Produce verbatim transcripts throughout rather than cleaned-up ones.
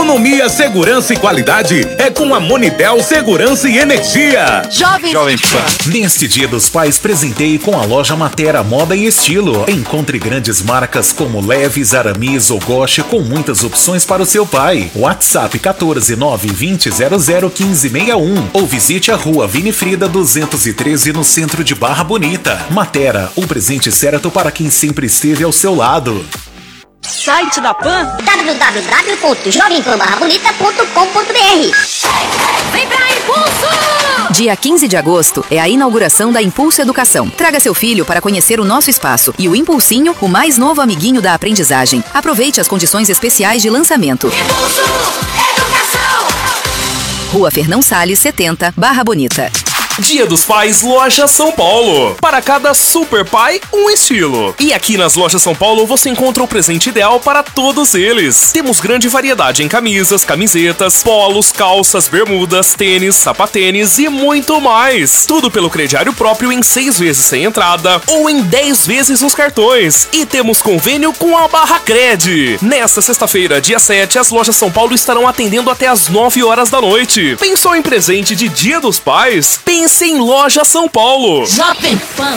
Economia, segurança e qualidade é com a Monitel Segurança e Energia. Jovem, Jovem Pan. Neste Dia dos Pais, presenteie com a loja Matera Moda e Estilo. Encontre grandes marcas como Leves, Aramis ou Goche com muitas opções para o seu pai. WhatsApp quatorze nove vinte zero zero quinze sessenta e um ou visite a rua Winifrida duzentos e treze no centro de Barra Bonita. Matera, o presente certo para quem sempre esteve ao seu lado. Site da Pan w w w ponto jovem pan barra bonita ponto com ponto b r. Vem pra Impulso! Dia quinze de agosto é a inauguração da Impulso Educação. Traga seu filho para conhecer o nosso espaço e o Impulsinho, o mais novo amiguinho da aprendizagem. Aproveite as condições especiais de lançamento. Impulso Educação! Rua Fernão Salles, setenta, Barra Bonita. Dia dos Pais, Loja São Paulo. Para cada super pai, um estilo. E aqui nas Lojas São Paulo você encontra o presente ideal para todos eles. Temos grande variedade em camisas, camisetas, polos, calças, bermudas, tênis, sapatênis e muito mais. Tudo pelo crediário próprio em seis vezes sem entrada ou em dez vezes nos cartões. E temos convênio com a Barra Cred. Nesta sexta-feira, dia sete, as Lojas São Paulo estarão atendendo até as nove horas da noite. Pensou em presente de Dia dos Pais? Pense em Loja São Paulo. Jovem Pan.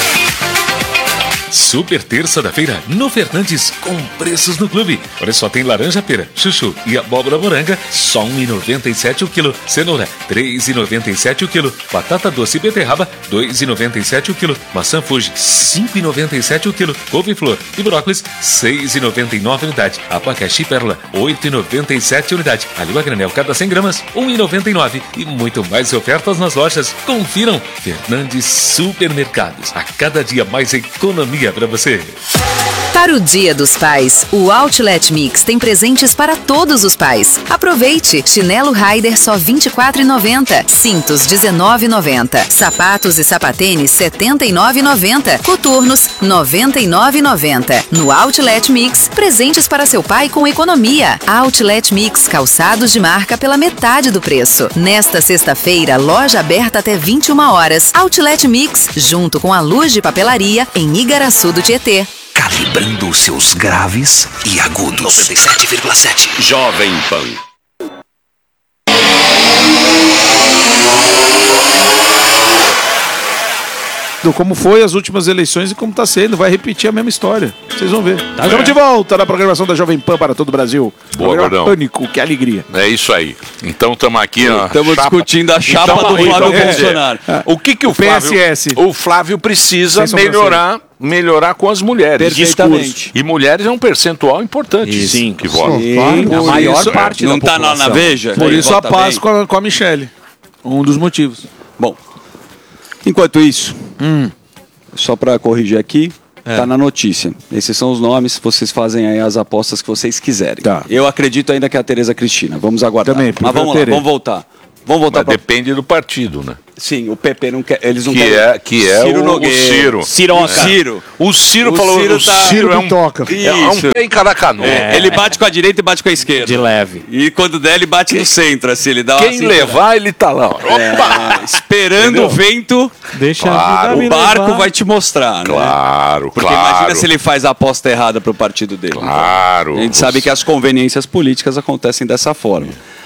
Super terça da feira no Fernandes com preços no clube. Olha só, tem laranja pera, chuchu e abóbora moranga, só um real e noventa e sete o quilo. Cenoura, três reais e noventa e sete o quilo. Batata doce e beterraba, dois reais e noventa e sete o quilo. Maçã Fuji, cinco reais e noventa e sete o quilo. Couve-flor e brócolis, seis reais e noventa e nove unidade. Abacaxi pérola, oito reais e noventa e sete unidade. Alho a granel, cada cem gramas, um real e noventa e nove. E muito mais ofertas nas lojas. Confiram, Fernandes Supermercados. A cada dia mais economia para você. Para o Dia dos Pais, o Outlet Mix tem presentes para todos os pais. Aproveite! Chinelo Rider só vinte e quatro reais e noventa centavos. Cintos dezenove reais e noventa centavos. Sapatos e sapatênis setenta e nove reais e noventa centavos. Coturnos noventa e nove reais e noventa centavos. No Outlet Mix, presentes para seu pai com economia. Outlet Mix, calçados de marca pela metade do preço. Nesta sexta-feira, loja aberta até vinte e uma horas. Outlet Mix, junto com a Luz de Papelaria em Igaraçu do Tietê. Calibrando os seus graves e agudos. noventa e sete vírgula sete Jovem Pan. Como foi as últimas eleições e como está sendo, vai repetir a mesma história. Vocês vão ver. Tá, estamos é. de volta na programação da Jovem Pan para todo o Brasil. Boa, Gordão. Pânico, que alegria. É isso aí. Então estamos aqui, ó. Estamos discutindo a chapa então, do Flávio então, Bolsonaro. É. O que que o, o Flávio, P S S. O Flávio precisa melhorar, melhorar com as mulheres. Perfeitamente. E mulheres é um percentual importante, isso. sim, que vota. Sim, a maior isso, parte é. da Não está na, na Veja? Por isso a paz com a, com a Michelle. Um dos motivos. Bom, enquanto isso... Hum. Só para corrigir aqui, é. tá na notícia. Esses são os nomes, vocês fazem aí as apostas que vocês quiserem. Tá. Eu acredito ainda que é a Tereza Cristina. Vamos aguardar. Também, mas vamos lá, vamos voltar. Vamos voltar Mas pra... depende do partido, né? Sim, o P P não quer, eles não que querem. É, que é Ciro o, Nogueira, o Ciro. Ciroca. É. Ciro. O Ciro o falou, Ciro o tá... Ciro é um toca. É um pé em cada canoa. É. Ele bate com a direita e bate com a esquerda. De leve. E quando der, ele bate Quem... no centro, assim, ele dá uma Quem assim, levar, pra... ele tá lá. Opa! É, esperando Entendeu? o vento. Deixa claro. a O barco levar. vai te mostrar, né? Claro, Porque claro. imagina se ele faz a aposta errada pro partido dele. Claro. Né? A gente sabe que as conveniências políticas acontecem dessa forma.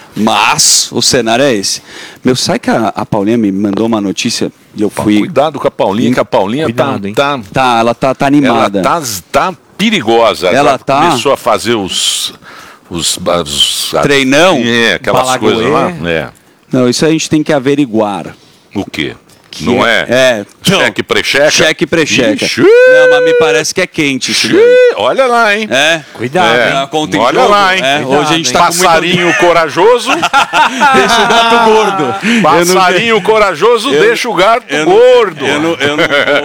Mas o cenário é esse. Meu, sabe que a, a Paulinha me mandou uma notícia e eu fui... Cuidado com a Paulinha, que a Paulinha Cuidado, tá, hein? tá... Tá, ela tá, tá animada. Ela tá, tá perigosa. Ela Já tá... começou a fazer os... os, os Treinão? É, aquelas Balagoê. coisas lá. É. Não, isso a gente tem que averiguar. O quê? Que não é? É. Cheque precheca? Cheque precheca. Ixi. Não, mas me parece que é quente. Isso olha lá, hein? É. Cuidado, é. hein? Conta em Olha jogo. lá, hein? É. Cuidado, Hoje a gente hein? tá Passarinho com muito... corajoso. Deixa o gato gordo. Passarinho não... corajoso, eu... deixa o gato eu gordo. Não... Eu não, eu não...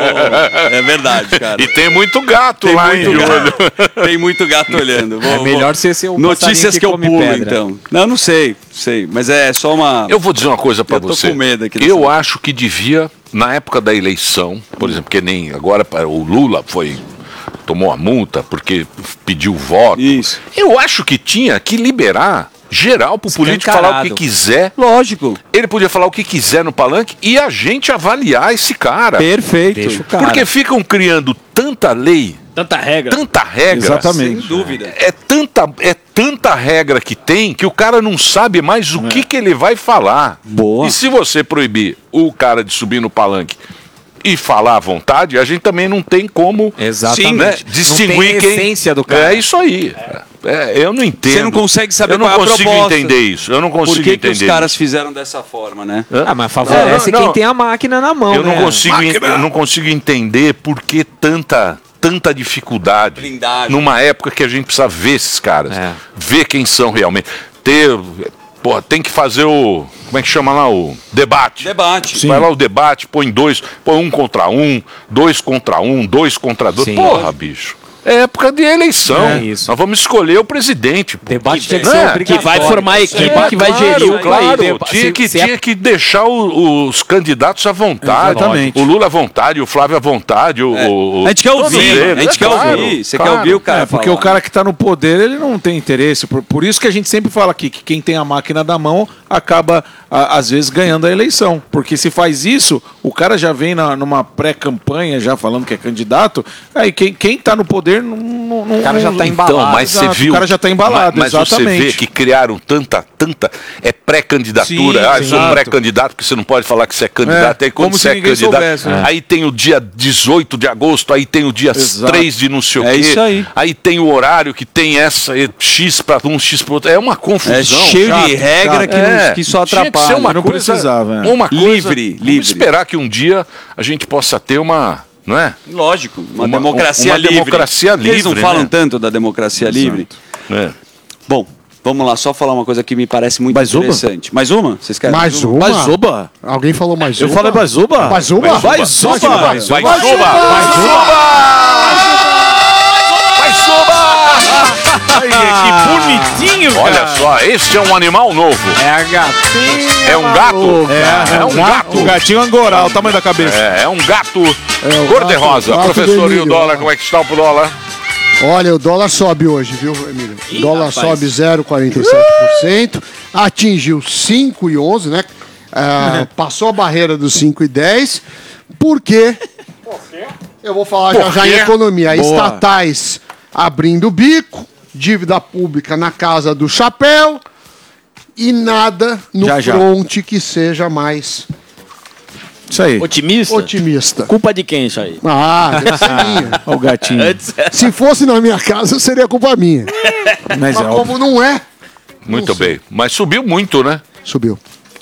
É verdade, cara. E tem muito gato tem lá, muito hein? Gato. Tem muito gato olhando. Vou, é melhor ser seu Notícias que, que eu pulo, pedra. então. Não, não sei, sei. Mas é só uma... Eu vou dizer uma coisa pra eu você. Tô com medo aqui eu acho que devia, na época da eleição, por exemplo, que nem agora o Lula foi... tomou a multa porque pediu voto. Isso. Eu acho que tinha que liberar geral pro político falar o que quiser. Lógico. Ele podia falar o que quiser no palanque e a gente avaliar esse cara. Perfeito. Deixa o cara. Porque ficam criando tanta lei, tanta regra. Tanta regra. Exatamente. Sem dúvida. É tanta, é tanta regra que tem que o cara não sabe mais o é. que, que ele vai falar. Boa. E se você proibir o cara de subir no palanque e falar à vontade, a gente também não tem como Exatamente. Né, distinguir não tem quem... essência do cara. É isso aí. É. É, eu não entendo. Você não consegue saber eu não qual é a consigo proposta. entender isso. Eu não consigo Por que entender. que os caras fizeram dessa forma, né? Ah, mas favorece não, não, quem tem a máquina na mão, eu né? não consigo, eu não consigo entender por que tanta tanta dificuldade Blindagem. numa época que a gente precisa ver esses caras, é. ver quem são realmente. Ter, porra, tem que fazer o, como é que chama lá, o debate. Debate. Sim. Vai lá o debate, põe dois, põe um contra um, dois contra um, dois contra dois. Sim. Porra, bicho. É época de eleição. É isso. Nós vamos escolher o presidente. Pô. Debate tinha que ser é, que vai formar a equipe é, que vai claro, gerir o claro. país. Tinha, que, tinha que deixar o, os candidatos à vontade. Exatamente. O Lula à vontade, o Flávio à vontade. O, é. o, a gente quer ouvir. Eles, a gente é quer claro, ouvir. Você claro. quer ouvir o cara é, porque falar. o cara que está no poder, ele não tem interesse. Por, por isso que a gente sempre fala aqui que quem tem a máquina da mão acaba, a, às vezes, ganhando a eleição. Porque se faz isso, o cara já vem na, numa pré-campanha, já falando que é candidato, aí quem, quem tá no poder não... não o cara já está embalado. Então, mas você viu, o cara já está embalado, mas, mas exatamente. você vê que criaram tanta, tanta... É pré-candidatura. Sim, ah, eu sou exato. pré-candidato, porque você não pode falar que você é candidato. É, aí quando como você se é ninguém candidato... soubesse, né? Aí tem o dia dezoito de agosto, aí tem o dia Exato. três de não sei o É quê. isso aí. Aí tem o horário que tem essa, é X para um, X para outro. É uma confusão. É cheio chato, de regra chato. que, É, não, que só tinha que atrapalha. ser uma não coisa, precisava, é. uma coisa, Livre, vamos livre. esperar que um dia a gente possa ter uma... Não é? Lógico, uma, Uma- democracia uma livre. democracia Eles não livre, falam né? tanto da democracia livre. É. Bom, vamos lá, só falar uma coisa que me parece muito Mais uma? interessante. Mais uma? Vocês querem? Mais uma? Bazuba? Alguém falou mais Eu uma? falei Bazuba? Bazuba? Bazuba? Vai suba! Vai suba! Vai suba! Ai, que bonitinho, cara. Olha só, este é um animal novo. É a gatinha. É um gato. É, É um gato. O gatinho angorá, o tamanho da cabeça. É, é um gato o cor-de-rosa. gato- gato Professor, do e o Emílio, dólar, ó. como é que está o dólar? Olha, o dólar sobe hoje, viu, Emílio? O Ih, dólar rapaz. sobe zero vírgula quarenta e sete por cento, atingiu cinco vírgula onze, né? Ah, passou a barreira dos cinco vírgula dez, porque... Eu vou falar já, Por já em quê? economia. Boa. Estatais abrindo o bico, dívida pública na casa do chapéu e nada no Já, já. fronte que seja mais Isso aí. Otimista? otimista. Culpa de quem isso aí? Ah, deve ser minha. Olha o gatinho. Se fosse na minha casa, seria culpa minha. Mas Mas é óbvio. como não é, Muito bem. Mas subiu muito, né? subiu.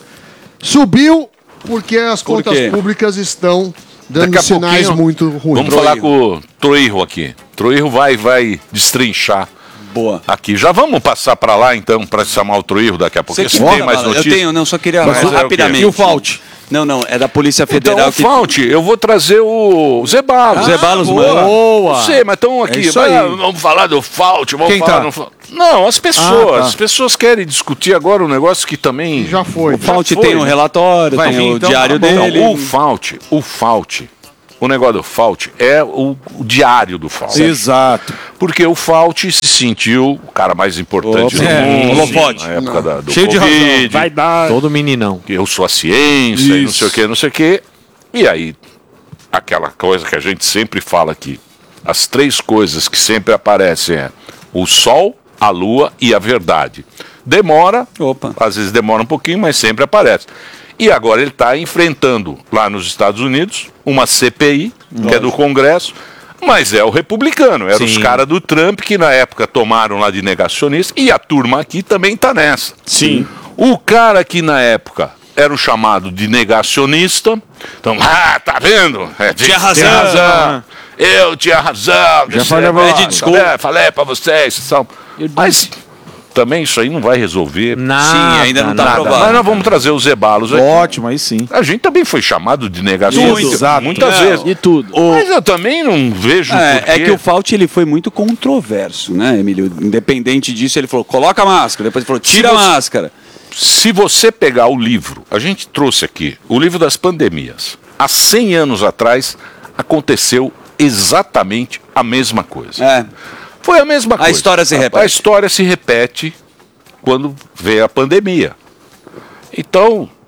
Subiu porque as Por contas quê? públicas estão dando Daqui a sinais pouquinho, muito ruins. Vamos falar com o Troirro aqui. Troirro vai, vai destrinchar Boa. aqui. Já vamos passar para lá, então, para chamar o Troirro daqui a pouco. Você Se que tem manda, mais Bala. Eu notícias. tenho, não, só queria Mas é o quê? rapidamente. E o Fault? Não, não, é da Polícia Federal. Então, o que... Fault, eu vou trazer o Zebalos. Ah, Zebalos, boa. mano. Boa. Não sei, mas estão aqui. É isso Vai, aí. vamos falar do Fault, vamos Quem falar tá? no Fault. Não, as pessoas. Ah, tá. As pessoas querem discutir agora um negócio que também... Já foi. O Fault foi, tem o né? relatório, Vai tem vir, o então, diário tá bom. dele. Então, o Fault, o Fault, o negócio do Fault é o, o diário do Fault. Exato. Porque o Fault se sentiu o cara mais importante Opa. do É, mundo. holofote. Na época da, do Cheio de razão. Covid. Vai dar. Todo meninão. Eu sou a ciência, e não Isso. sei o que, não sei o que. E aí, aquela coisa que a gente sempre fala aqui. As três coisas que sempre aparecem é o sol, a lua e a verdade. Demora, Opa. às vezes demora um pouquinho, mas sempre aparece. E agora ele está enfrentando lá nos Estados Unidos uma C P I, que é do Congresso, mas é o republicano, eram os Sim. caras do Trump que na época tomaram lá de negacionista, e a turma aqui também está nessa. Sim. O cara que na época era o chamado de negacionista, então, ah, tá vendo? É, Tinha razão. Tinha razão. Eu tinha razão. Já Você- falei, é, desculpa. tá vendo? Falei pra vocês, vocês são... Mas também isso aí não vai resolver Nada, Sim, ainda não tá nada. aprovado. Mas nós vamos trazer os Zebalos aqui. Ótimo, aí sim. A gente também foi chamado de negacionista. Muito. Exato. Muitas Não. vezes. E tudo. Mas eu também não vejo É, porquê. é que o Fault ele foi muito controverso, né, Emílio? Independente disso, ele falou, coloca a máscara. Depois ele falou, tira Se a você- máscara. Se você pegar o livro, a gente trouxe aqui, o livro das pandemias. Há cem anos atrás, aconteceu exatamente a mesma coisa. É. Foi a mesma coisa. história se A- repete. A história se repete quando veio a pandemia. Então,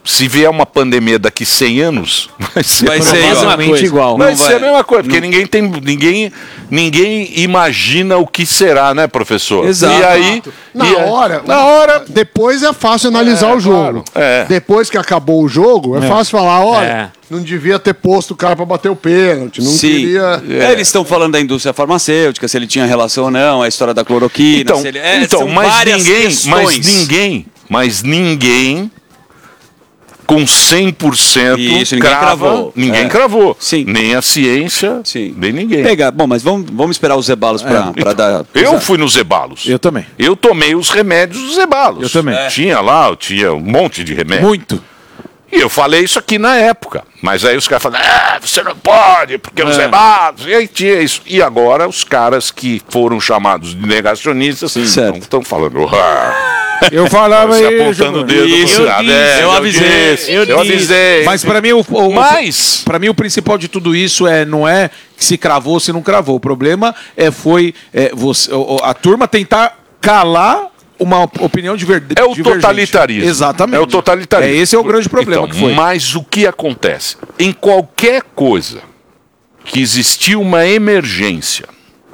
se vier uma pandemia daqui cem anos, vai ser, Vai ser Provavelmente igual. vai Não ser vai. a mesma coisa, porque ninguém tem, ninguém, ninguém imagina o que será, né, professor? Exato. E aí, Na e aí- hora, na hora, depois é fácil analisar É, o jogo. claro, é. Depois que acabou o jogo, é, fácil falar, olha, É. não devia ter posto o cara pra bater o pênalti, não Sim. queria... É, Eles estão falando da indústria farmacêutica, se ele tinha relação ou não, a história da cloroquina. então, se ele... é, então, são mas várias ninguém, questões. mas ninguém, mas ninguém com cem por cento Isso, ninguém crava, cravou. ninguém É. cravou. Sim. Nem a ciência, Sim. nem ninguém. Pega, bom, mas vamos, vamos esperar os Zebalos pra, pra Então, dar. eu fui nos Zebalos. Eu também. Eu tomei os remédios dos Zebalos. Eu também. É. Tinha lá, eu tinha um monte de remédio. Muito. E eu falei isso aqui na época. Mas aí os caras falaram, ah, você não pode, porque os Zebalos. E aí tinha isso. E agora os caras que foram chamados de negacionistas estão falando. Ah, Eu falava se aí, apontando o Giovanni. dedo. Isso, pro eu lado. disse, É, eu avisei, disse, eu eu disse. avisei. Mas para mim o, o Mas- para mim o principal de tudo isso é não é se cravou ou se não cravou. O problema é foi é, você, o- o- a turma tentar calar uma opinião de verdade. É o totalitarismo. Exatamente. É o totalitarismo. É, esse é o grande problema Então, que foi. Mas o que acontece? Em qualquer coisa que existia uma emergência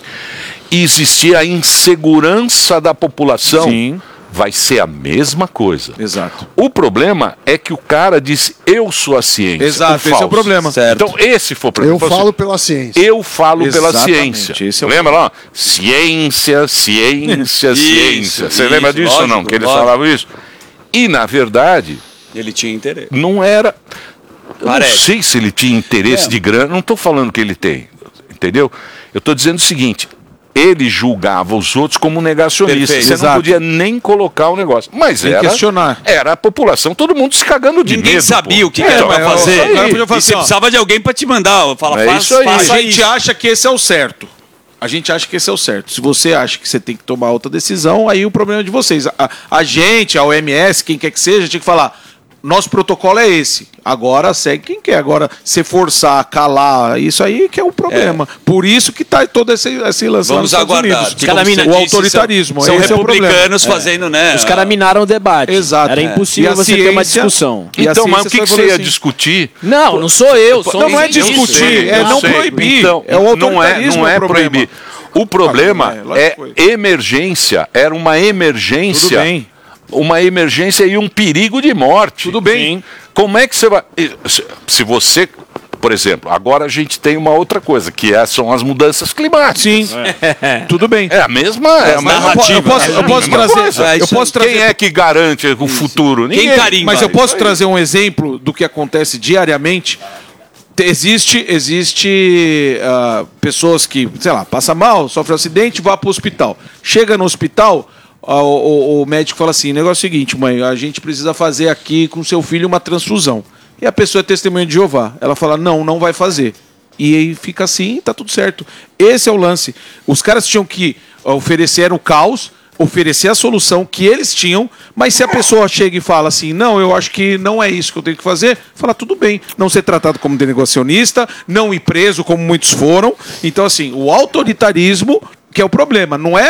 e existia a insegurança da população, Sim. vai ser a mesma coisa. Exato. O problema é que o cara disse, eu sou a ciência. Exato, esse é o falso. problema. Certo. Então, esse foi o problema. Eu Falou assim, falo pela ciência. eu falo pela Exatamente, ciência. esse é o Lembra lá? Ciência, ciência, Isso, ciência. Você isso, lembra disso ou não? lógico, Que eles lógico. falavam isso? E, na verdade, Ele tinha interesse. não era... Eu Parece. não sei se ele tinha interesse É. de grana. Não estou falando que ele tem. Entendeu? Eu estou dizendo o seguinte... Ele julgava os outros como negacionistas. Perfeito, Você exato. não podia nem colocar o negócio. Mas Sem era, questionar. era a população, todo mundo se cagando de Ninguém medo. sabia pô. o que, que era É, pra mas fazer. isso aí. O cara podia falar E assim, você ó, precisava de alguém pra te mandar. Fala, É faz, isso aí. faça A gente isso. acha que esse é o certo. A gente acha que esse é o certo. Se você acha que você tem que tomar outra decisão, aí o problema é de vocês. A, a gente, a O M S, quem quer que seja, tinha que falar: nosso protocolo é esse. Agora segue quem quer. Agora, se forçar, calar, isso aí que é o problema. Por isso que tá todo esse, esse lance lá Vamos nos Estados aguardar. Unidos. Que, Cada como mina você o disse, autoritarismo. São, são esse é o problema. republicanos fazendo, né? Os caras minaram o debate. Exato. Era É. impossível E a você ter uma ciência- discussão. E a Então, mas o ciência que, só que você ia evolui assim. discutir? Não, não sou eu. Sou Não, não é alguém que discutir, disse. é eu não sei. proibir. Então, É o não é, autoritarismo não é o problema. proibir. O problema Ah, não é, é lógico que emergência. Era uma emergência. Tudo bem. Uma emergência e um perigo de morte. Tudo bem. Como é que você vai. Se- Se você. Por exemplo, agora a gente tem uma outra coisa, que é, são as mudanças climáticas. Sim. Tudo bem. É a mesma, é a mesma narrativa. Eu posso- eu posso mesma trazer- coisa. é, isso eu posso aí. trazer. Quem é que garante o futuro? Ninguém. Mas eu posso trazer um exemplo do que acontece diariamente. Te- Existe, existe ah, pessoas que, sei lá, passa mal, sofre um acidente, vai para o hospital. Chega no hospital, ah, o, o- o médico fala assim: o negócio é o seguinte, mãe, a gente precisa fazer aqui com seu filho uma transfusão. E a pessoa é testemunha de Jeová. Ela fala: não, não vai fazer. E aí fica assim, tá tudo certo. Esse é o lance. Os caras tinham que oferecer o caos, oferecer a solução que eles tinham, mas se a pessoa chega e fala assim: não, eu acho que não é isso que eu tenho que fazer, fala: tudo bem, não ser tratado como negacionista, não ir preso como muitos foram. Então, assim, o autoritarismo que é o problema, não é